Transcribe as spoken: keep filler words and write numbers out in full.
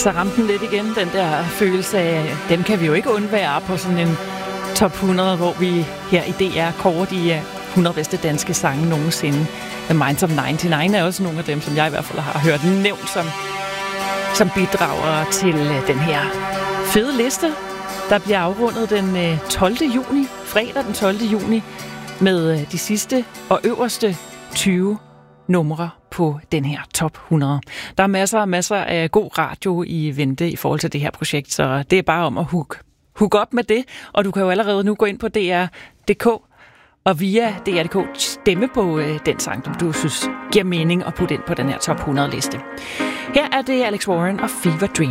så ramte den lidt igen, den der følelse af, dem kan vi jo ikke undvære på sådan en top hundrede, hvor vi her i D R kårer de hundrede bedste danske sange nogensinde. The Minds of nioghalvfems er også nogle af dem, som jeg i hvert fald har hørt nævnt som, som bidrager til den her fede liste, der bliver afrundet den tolvte juni, fredag den tolvte juni, med de sidste og øverste tyve numre på den her top hundrede. Der er masser og masser af god radio i vente i forhold til det her projekt, så det er bare om at hook, hook op med det, og du kan jo allerede nu gå ind på D R punktum D K og via D R punktum D K stemme på øh, den sang, som du synes giver mening at putte ind på den her top hundrede liste. Her er det Alex Warren og Fever Dream.